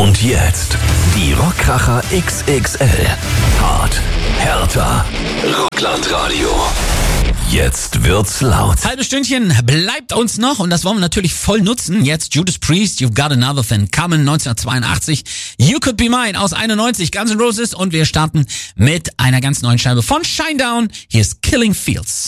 Und jetzt die Rockkracher XXL. Hart, härter, Rocklandradio. Jetzt wird's laut. Halbes Stündchen bleibt uns noch und das wollen wir natürlich voll nutzen. Jetzt Judas Priest, You've Got Another Thing Coming, 1982. You Could Be Mine aus 91, Guns N' Roses, und wir starten mit einer ganz neuen Scheibe von Shinedown. Hier ist Killing Fields.